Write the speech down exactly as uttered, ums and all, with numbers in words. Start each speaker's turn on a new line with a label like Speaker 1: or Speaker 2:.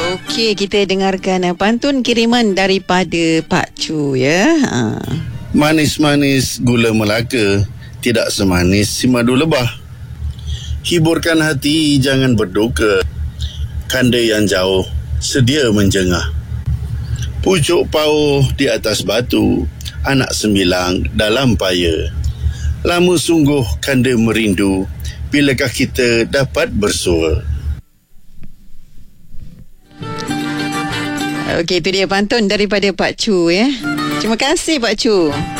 Speaker 1: Okey, kita dengarkan uh, pantun kiriman daripada Pak Chu ya. Ha.
Speaker 2: Manis-manis gula Melaka, tidak semanis si madu lebah. Hiburkan hati, jangan berduka. Kanda yang jauh sedia menjengah. Pucuk pauh di atas batu, anak sembilang dalam paya. Lama sungguh kanda merindu, bilakah kita dapat bersua.
Speaker 1: Okey, itu dia pantun daripada Pak Chu ya. Terima kasih Pak Chu.